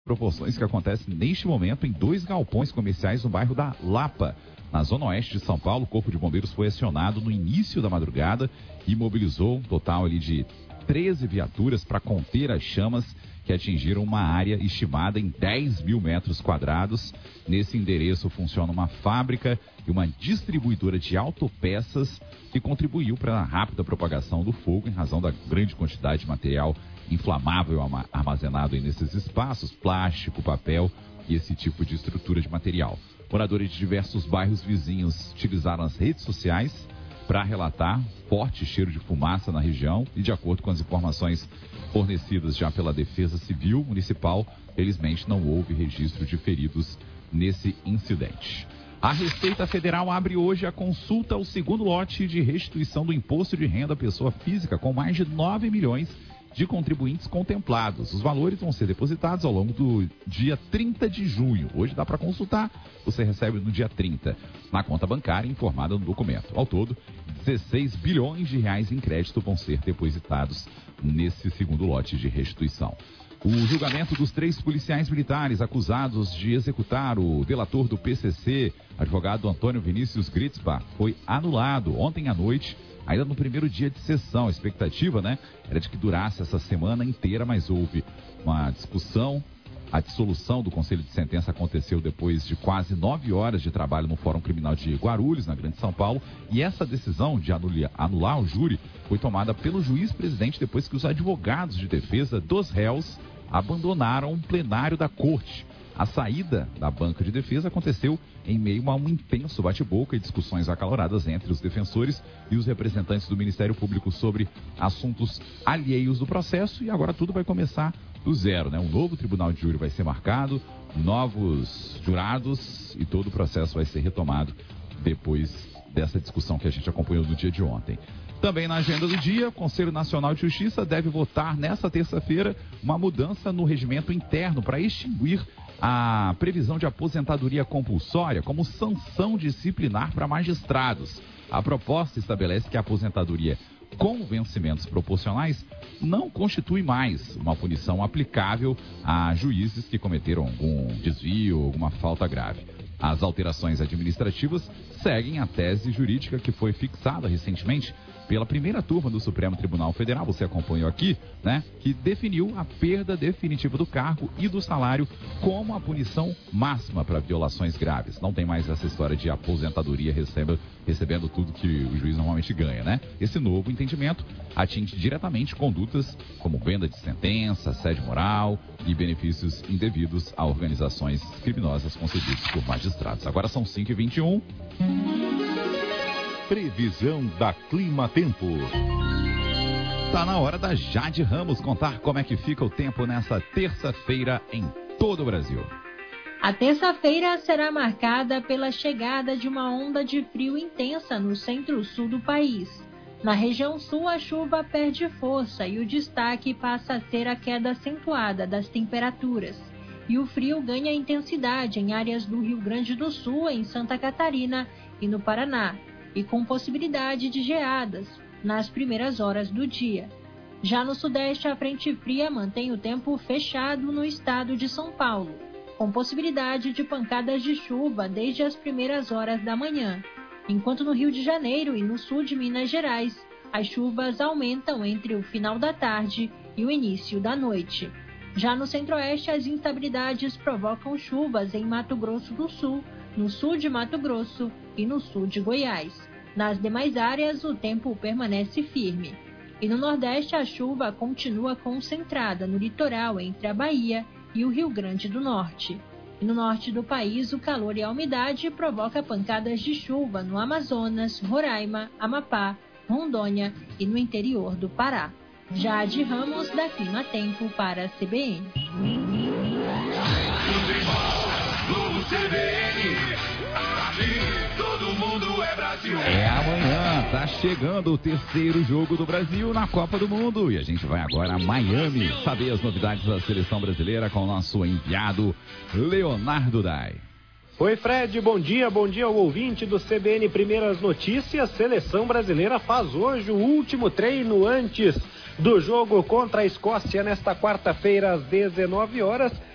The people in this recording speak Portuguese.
Proporções que acontecem neste momento em 2 galpões comerciais no bairro da Lapa, na zona oeste de São Paulo. O Corpo de Bombeiros foi acionado no início da madrugada e mobilizou um total ali de 13 viaturas para conter as chamas que atingiram uma área estimada em 10 mil metros quadrados. Nesse endereço funciona uma fábrica e uma distribuidora de autopeças que contribuiu para a rápida propagação do fogo em razão da grande quantidade de material inflamável armazenado aí nesses espaços, plástico, papel e esse tipo de estrutura de material. Moradores de diversos bairros vizinhos utilizaram as redes sociais para relatar forte cheiro de fumaça na região e, de acordo com as informações fornecidas já pela Defesa Civil Municipal, felizmente não houve registro de feridos nesse incidente. A Receita Federal abre hoje a consulta ao segundo lote de restituição do imposto de renda à pessoa física, com mais de 9 milhões de contribuintes contemplados. Os valores vão ser depositados ao longo do dia 30 de junho. Hoje dá para consultar, você recebe no dia 30, na conta bancária informada no documento. Ao todo, 16 bilhões de reais em crédito vão ser depositados nesse segundo lote de restituição. O julgamento dos 3 policiais militares acusados de executar o delator do PCC, advogado Antônio Vinícius Gritzbach, foi anulado ontem à noite, ainda no primeiro dia de sessão. A expectativa, era de que durasse essa semana inteira, mas houve uma discussão. A dissolução do Conselho de Sentença aconteceu depois de quase 9 horas de trabalho no Fórum Criminal de Guarulhos, na Grande São Paulo, e essa decisão de anular o júri foi tomada pelo juiz-presidente depois que os advogados de defesa dos réus abandonaram o plenário da corte. A saída da banca de defesa aconteceu em meio a um intenso bate-boca e discussões acaloradas entre os defensores e os representantes do Ministério Público sobre assuntos alheios do processo, e agora tudo vai começar do zero, Um novo tribunal de júri vai ser marcado, novos jurados, e todo o processo vai ser retomado depois dessa discussão que a gente acompanhou no dia de ontem. Também na agenda do dia, o Conselho Nacional de Justiça deve votar nesta terça-feira uma mudança no regimento interno para extinguir a previsão de aposentadoria compulsória como sanção disciplinar para magistrados. A proposta estabelece que a aposentadoria com vencimentos proporcionais não constitui mais uma punição aplicável a juízes que cometeram algum desvio ou alguma falta grave. As alterações administrativas seguem a tese jurídica que foi fixada recentemente pela primeira turma do Supremo Tribunal Federal, você acompanhou aqui, que definiu a perda definitiva do cargo e do salário como a punição máxima para violações graves. Não tem mais essa história de aposentadoria recebendo tudo que o juiz normalmente ganha, Esse novo entendimento atinge diretamente condutas como venda de sentença, assédio moral e benefícios indevidos a organizações criminosas concedidos por magistrados. Agora são 5h21. Previsão da Clima Tempo. Tá na hora da Jade Ramos contar como é que fica o tempo nessa terça-feira em todo o Brasil. A terça-feira será marcada pela chegada de uma onda de frio intensa no centro-sul do país. Na região sul, a chuva perde força e o destaque passa a ser a queda acentuada das temperaturas. E o frio ganha intensidade em áreas do Rio Grande do Sul, em Santa Catarina e no Paraná, e com possibilidade de geadas nas primeiras horas do dia. Já no sudeste, a frente fria mantém o tempo fechado no estado de São Paulo, com possibilidade de pancadas de chuva desde as primeiras horas da manhã, enquanto no Rio de Janeiro e no sul de Minas Gerais, as chuvas aumentam entre o final da tarde e o início da noite. Já no centro-oeste, as instabilidades provocam chuvas em Mato Grosso do Sul, no sul de Mato Grosso e no sul de Goiás. Nas demais áreas, o tempo permanece firme. E no Nordeste, a chuva continua concentrada no litoral entre a Bahia e o Rio Grande do Norte. E no norte do país, o calor e a umidade provocam pancadas de chuva no Amazonas, Roraima, Amapá, Rondônia e no interior do Pará. Jade Ramos, da Clima Tempo, para a CBN. É amanhã, tá chegando o terceiro jogo do Brasil na Copa do Mundo e a gente vai agora a Miami saber as novidades da seleção brasileira com o nosso enviado Leonardo Dai. Oi Fred, bom dia ao ouvinte do CBN Primeiras Notícias. Seleção brasileira faz hoje o último treino antes do jogo contra a Escócia nesta quarta-feira às 19 horas.